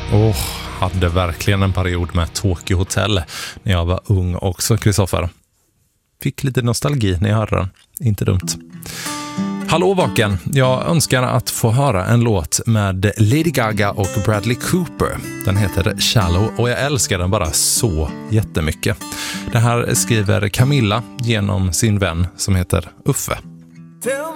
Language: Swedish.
Hade verkligen en period med Tokyo Hotel när jag var ung också, Kristoffer. Fick lite nostalgi när jag hörde den. Inte dumt. Hallå Vaken, jag önskar att få höra en låt med Lady Gaga och Bradley Cooper. Den heter Shallow och jag älskar den bara så jättemycket. Det här skriver Camilla genom sin vän som heter Uffe.